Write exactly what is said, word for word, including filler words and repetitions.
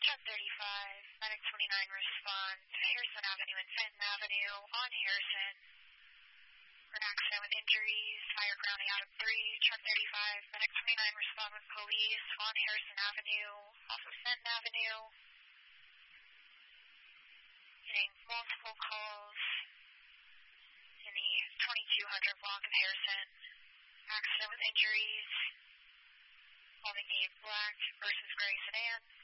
Truck thirty-five, Medic twenty-nine respond to Harrison Avenue and Fenton Avenue on Harrison. For an accident with injuries, fire grounding out of three, Truck thirty-five, Medic twenty-nine respond with police on Harrison Avenue, off of Fenton Avenue. Getting multiple calls in the twenty-two hundred block of Harrison. Accident with injuries, involving a black versus gray sedan.